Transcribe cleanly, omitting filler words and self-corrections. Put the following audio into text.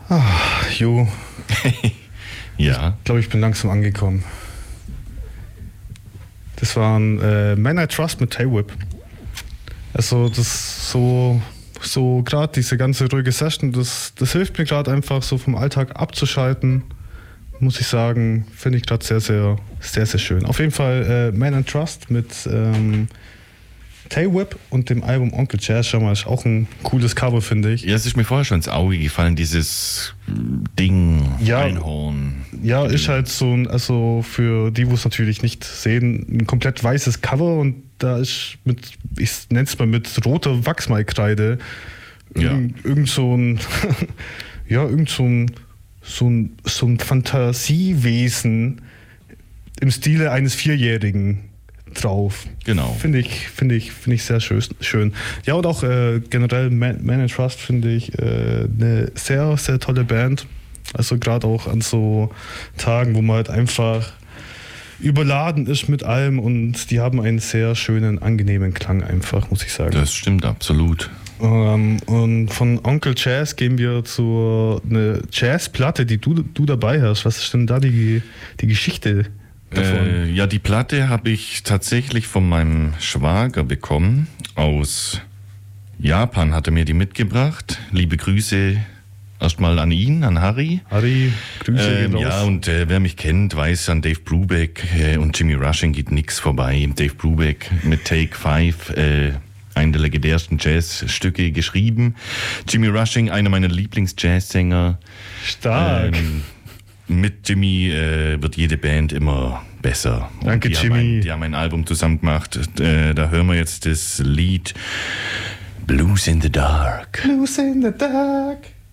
Jo, Ja. ich glaube, ich bin langsam angekommen. Das war ein Man I Trust mit Tail Whip. Also das so gerade diese ganze ruhige Session, das hilft mir gerade einfach so vom Alltag abzuschalten. Muss ich sagen, finde ich gerade sehr, sehr, sehr, sehr schön. Auf jeden Fall Man I Trust mit Tail Whip und dem Album Onkel Jazz. Schau mal, ist auch ein cooles Cover, finde ich. Ja, es ist mir vorher schon ins Auge gefallen, dieses Ding, Ja. Einhorn. Ja, ist halt so ein, also für die, wo es natürlich nicht sehen, ein komplett weißes Cover und da ist ich nenne es mal mit roter Wachsmalkreide Ja. irgend so ein, so ein Fantasiewesen im Stile eines Vierjährigen drauf. Genau. Finde ich sehr schön. Ja, und auch generell Man & Trust finde ich eine sehr, sehr tolle Band. Also gerade auch an so Tagen, wo man halt einfach überladen ist mit allem und die haben einen sehr schönen, angenehmen Klang einfach, muss ich sagen. Das stimmt absolut. Und von Onkel Jazz gehen wir zu einer Jazzplatte, die du dabei hast. Was ist denn da die Geschichte davon? Ja, die Platte habe ich tatsächlich von meinem Schwager bekommen. Aus Japan hat er mir die mitgebracht. Liebe Grüße erstmal an ihn, an Harry. Harry, Grüße gehen raus. Ja, und wer mich kennt, weiß, an Dave Brubeck und Jimmy Rushing geht nichts vorbei. Dave Brubeck mit Take 5, einen der legendärsten Jazzstücke geschrieben. Jimmy Rushing, einer meiner Lieblings-Jazzsänger. Stark. Mit Jimmy wird jede Band immer besser. Und Danke, Jimmy. Die haben ein Album zusammen gemacht. Da hören wir jetzt das Lied Blues in the Dark. Blues in the Dark.